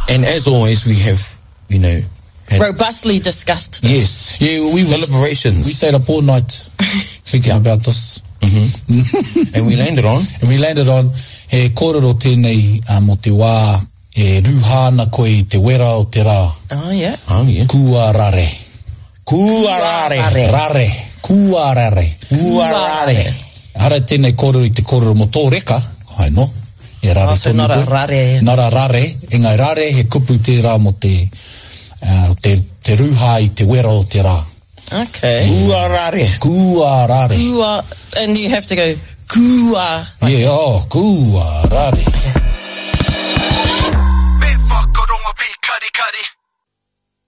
And as always, we have, had robustly discussed this. Yes. Yeah, we deliberations. We stayed up all night thinking about this. And we landed on? He kōrero tēnei mo te wā, e ruhana koe te wera o te rā. Oh, yeah. Kua rare. Hara tēnei kōrero I te kōrero mo tō reka. Hai no. E rare so not a rare. Not a rare. Engai rare, he kupu te rā mo te ruha I te wera o te rā. Okay. Kua rare. And you have to go, kua. Yeah, kua rare.